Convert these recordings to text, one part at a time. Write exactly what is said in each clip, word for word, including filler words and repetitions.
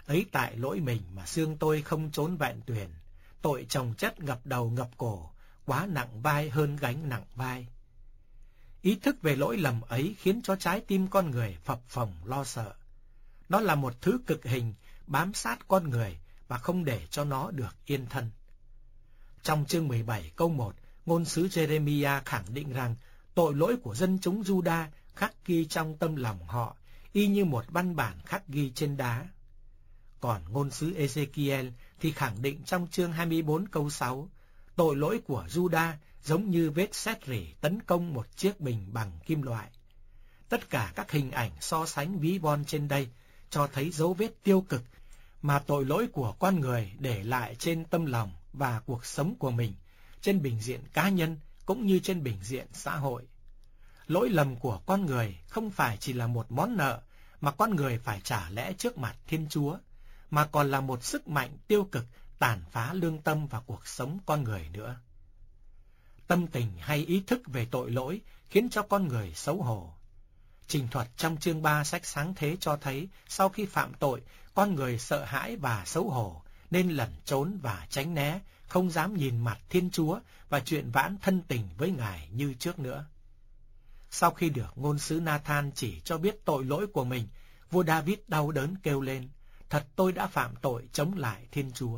Ấy tại lỗi mình mà xương tôi không trốn vẹn tuyền, tội chồng chất ngập đầu ngập cổ, quá nặng vai hơn gánh nặng vai. Ý thức về lỗi lầm ấy khiến cho trái tim con người phập phồng lo sợ. Nó là một thứ cực hình bám sát con người và không để cho nó được yên thân. Trong chương mười bảy câu một, ngôn sứ Jeremiah khẳng định rằng tội lỗi của dân chúng Juda khắc ghi trong tâm lòng họ, y như một văn bản khắc ghi trên đá. Còn ngôn sứ Ezekiel thì khẳng định trong chương hai mươi bốn câu sáu, tội lỗi của Juda giống như vết sét rỉ tấn công một chiếc bình bằng kim loại. Tất cả các hình ảnh so sánh ví von trên đây cho thấy dấu vết tiêu cực mà tội lỗi của con người để lại trên tâm lòng và cuộc sống của mình, trên bình diện cá nhân cũng như trên bình diện xã hội. Lỗi lầm của con người không phải chỉ là một món nợ mà con người phải trả lẽ trước mặt Thiên Chúa, mà còn là một sức mạnh tiêu cực tàn phá lương tâm và cuộc sống con người nữa. Tâm tình hay ý thức về tội lỗi khiến cho con người xấu hổ. Trình thuật trong chương ba sách Sáng Thế cho thấy sau khi phạm tội, con người sợ hãi và xấu hổ nên lẩn trốn và tránh né, không dám nhìn mặt Thiên Chúa và chuyện vãn thân tình với Ngài như trước nữa. Sau khi được ngôn sứ Nathan chỉ cho biết tội lỗi của mình, vua David đau đớn kêu lên, thật tôi đã phạm tội chống lại Thiên Chúa.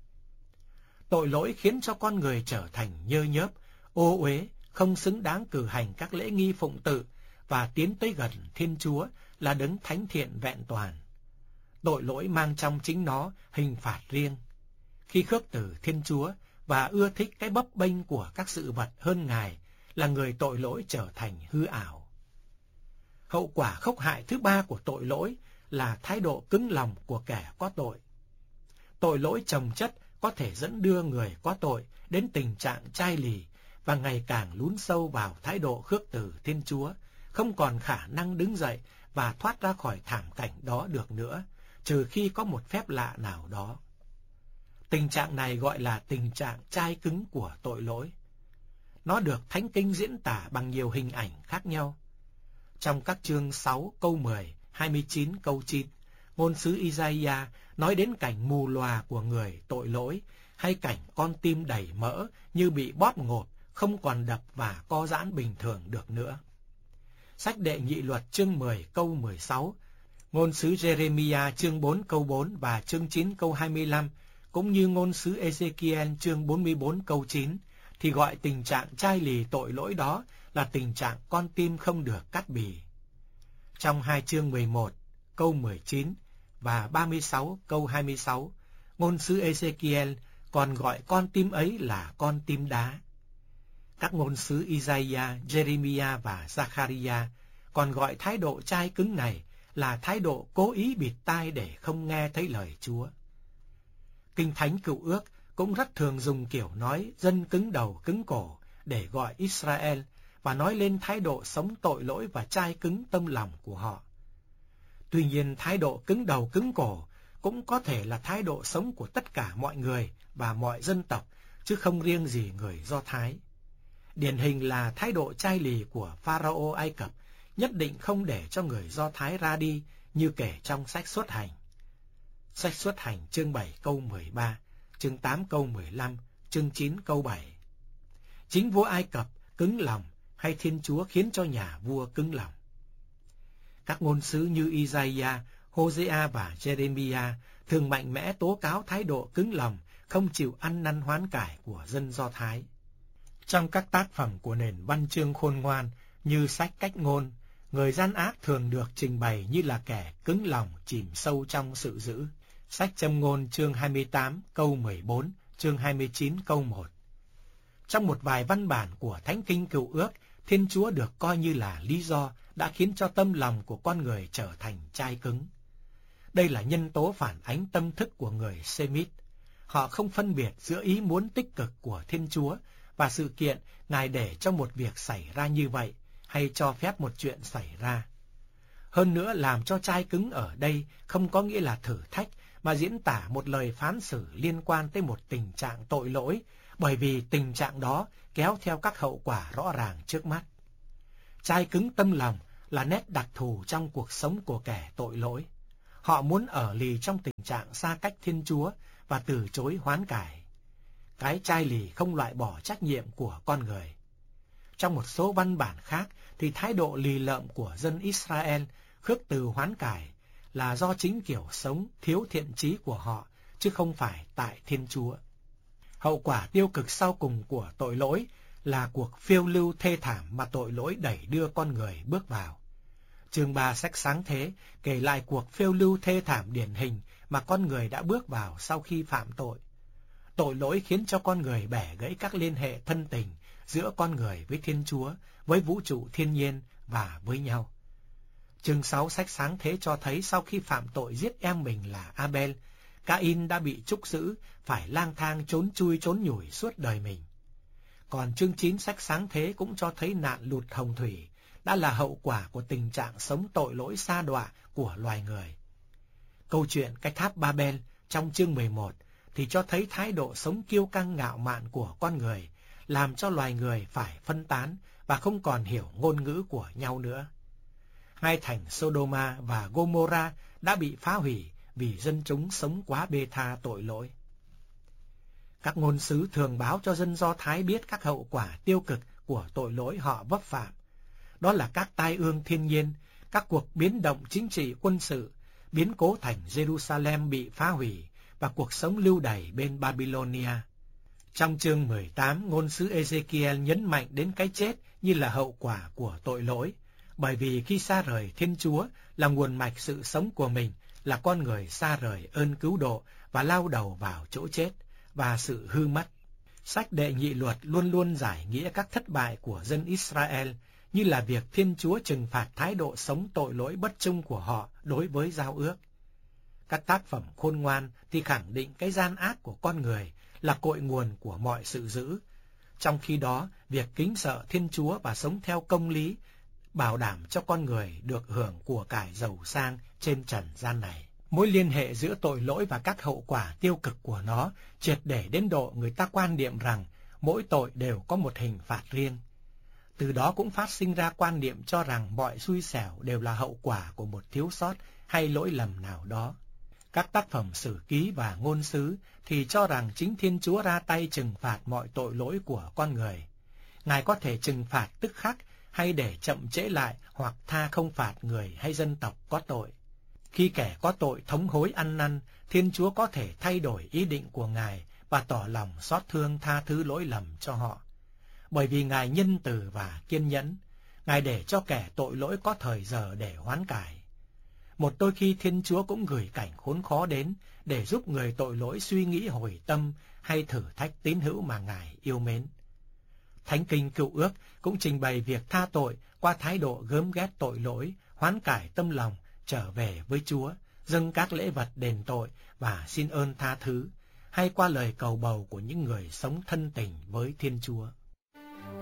Tội lỗi khiến cho con người trở thành nhơ nhớp, ô uế, không xứng đáng cử hành các lễ nghi phụng tự và tiến tới gần Thiên Chúa là đấng thánh thiện vẹn toàn. Tội lỗi mang trong chính nó hình phạt riêng. Khi khước từ Thiên Chúa và ưa thích cái bấp bênh của các sự vật hơn Ngài, là người tội lỗi trở thành hư ảo. Hậu quả khốc hại thứ ba của tội lỗi là thái độ cứng lòng của kẻ có tội. Tội lỗi chồng chất có thể dẫn đưa người có tội đến tình trạng chai lì và ngày càng lún sâu vào thái độ khước từ Thiên Chúa, không còn khả năng đứng dậy và thoát ra khỏi thảm cảnh đó được nữa, trừ khi có một phép lạ nào đó. Tình trạng này gọi là tình trạng chai cứng của tội lỗi. Nó được Thánh Kinh diễn tả bằng nhiều hình ảnh khác nhau. Trong các chương sáu câu mười, hai mươi chín câu chín, ngôn sứ Isaiah nói đến cảnh mù lòa của người tội lỗi, hay cảnh con tim đầy mỡ như bị bóp ngột, không còn đập và co giãn bình thường được nữa. Sách Đệ Nhị Luật chương mười câu mười sáu, ngôn sứ Jeremiah chương bốn câu bốn và chương chín câu hai mươi lăm, cũng như ngôn sứ Ezekiel chương bốn mươi bốn câu chín, thì gọi tình trạng chai lì tội lỗi đó là tình trạng con tim không được cắt bì. Trong hai chương mười một câu mười chín và ba mươi sáu câu hai mươi sáu, ngôn sứ Ezekiel còn gọi con tim ấy là con tim đá. Các ngôn sứ Isaiah, Jeremiah và Zachariah còn gọi thái độ chai cứng này là thái độ cố ý bịt tai để không nghe thấy lời Chúa. Kinh Thánh Cựu Ước cũng rất thường dùng kiểu nói dân cứng đầu cứng cổ để gọi Israel và nói lên thái độ sống tội lỗi và chai cứng tâm lòng của họ. Tuy nhiên, thái độ cứng đầu cứng cổ cũng có thể là thái độ sống của tất cả mọi người và mọi dân tộc, chứ không riêng gì người Do Thái. Điển hình là thái độ chai lì của Pharaoh Ai Cập nhất định không để cho người Do Thái ra đi, như kể trong sách Xuất Hành. Sách Xuất Hành chương bảy câu mười ba, chương tám câu mười lăm, chương chín câu bảy. Chính vua Ai Cập cứng lòng hay Thiên Chúa khiến cho nhà vua cứng lòng? Các ngôn sứ như Isaiah, Hosea và Jeremiah thường mạnh mẽ tố cáo thái độ cứng lòng, không chịu ăn năn hoán cải của dân Do Thái. Trong các tác phẩm của nền văn chương khôn ngoan như sách Cách Ngôn, người gian ác thường được trình bày như là kẻ cứng lòng chìm sâu trong sự dữ. Sách Châm Ngôn chương hai mươi tám câu mười bốn, chương hai mươi chín câu một. Trong một vài văn bản của Thánh Kinh Cựu Ước, Thiên Chúa được coi như là lý do đã khiến cho tâm lòng của con người trở thành chai cứng. Đây là nhân tố phản ánh tâm thức của người Semit. Họ không phân biệt giữa ý muốn tích cực của Thiên Chúa và sự kiện Ngài để cho một việc xảy ra như vậy, hay cho phép một chuyện xảy ra. Hơn nữa, làm cho chai cứng ở đây không có nghĩa là thử thách, mà diễn tả một lời phán xử liên quan tới một tình trạng tội lỗi, bởi vì tình trạng đó kéo theo các hậu quả rõ ràng trước mắt. Chai cứng tâm lòng là nét đặc thù trong cuộc sống của kẻ tội lỗi. Họ muốn ở lì trong tình trạng xa cách Thiên Chúa và từ chối hoán cải. Cái chai lì không loại bỏ trách nhiệm của con người. Trong một số văn bản khác thì thái độ lì lợm của dân Israel khước từ hoán cải là do chính kiểu sống thiếu thiện chí của họ, chứ không phải tại Thiên Chúa. Hậu quả tiêu cực sau cùng của tội lỗi là cuộc phiêu lưu thê thảm mà tội lỗi đẩy đưa con người bước vào. Chương ba sách Sáng Thế kể lại cuộc phiêu lưu thê thảm điển hình mà con người đã bước vào sau khi phạm tội. Tội lỗi khiến cho con người bẻ gãy các liên hệ thân tình giữa con người với Thiên Chúa, với vũ trụ thiên nhiên và với nhau. Chương sáu sách Sáng Thế cho thấy sau khi phạm tội giết em mình là Abel, Cain đã bị trúc giữ, phải lang thang trốn chui trốn nhủi suốt đời mình. Còn chương chín sách Sáng Thế cũng cho thấy nạn lụt hồng thủy đã là hậu quả của tình trạng sống tội lỗi sa đọa của loài người. Câu chuyện cái tháp Babel trong chương mười một thì cho thấy thái độ sống kiêu căng ngạo mạn của con người, làm cho loài người phải phân tán và không còn hiểu ngôn ngữ của nhau nữa. Hai thành Sodoma và Gomorrah đã bị phá hủy vì dân chúng sống quá bê tha tội lỗi. Các ngôn sứ thường báo cho dân Do Thái biết các hậu quả tiêu cực của tội lỗi họ vấp phạm. Đó là các tai ương thiên nhiên, các cuộc biến động chính trị quân sự, biến cố thành Jerusalem bị phá hủy và cuộc sống lưu đày bên Babylonia. Trong chương mười tám, ngôn sứ Ezekiel nhấn mạnh đến cái chết như là hậu quả của tội lỗi, bởi vì khi xa rời Thiên Chúa là nguồn mạch sự sống của mình, là con người xa rời ơn cứu độ và lao đầu vào chỗ chết và sự hư mất. Sách Đệ Nhị Luật luôn luôn giải nghĩa các thất bại của dân Israel như là việc Thiên Chúa trừng phạt thái độ sống tội lỗi bất trung của họ đối với giao ước. Các tác phẩm khôn ngoan thì khẳng định cái gian ác của con người là cội nguồn của mọi sự dữ. Trong khi đó, việc kính sợ Thiên Chúa và sống theo công lý bảo đảm cho con người được hưởng của cải giàu sang trên trần gian này. Mối liên hệ giữa tội lỗi và các hậu quả tiêu cực của nó triệt để đến độ người ta quan niệm rằng mỗi tội đều có một hình phạt riêng. Từ đó cũng phát sinh ra quan niệm cho rằng mọi xui xẻo đều là hậu quả của một thiếu sót hay lỗi lầm nào đó. Các tác phẩm sử ký và ngôn sứ thì cho rằng chính Thiên Chúa ra tay trừng phạt mọi tội lỗi của con người. Ngài có thể trừng phạt tức khắc hay để chậm trễ lại hoặc tha không phạt người hay dân tộc có tội. Khi kẻ có tội thống hối ăn năn, Thiên Chúa có thể thay đổi ý định của Ngài và tỏ lòng xót thương tha thứ lỗi lầm cho họ. Bởi vì Ngài nhân từ và kiên nhẫn, Ngài để cho kẻ tội lỗi có thời giờ để hoán cải. Một đôi khi Thiên Chúa cũng gửi cảnh khốn khó đến để giúp người tội lỗi suy nghĩ hồi tâm hay thử thách tín hữu mà Ngài yêu mến. Thánh Kinh Cựu Ước cũng trình bày việc tha tội qua thái độ gớm ghét tội lỗi, hoán cải tâm lòng, trở về với Chúa, dâng các lễ vật đền tội và xin ơn tha thứ, hay qua lời cầu bầu của những người sống thân tình với Thiên Chúa.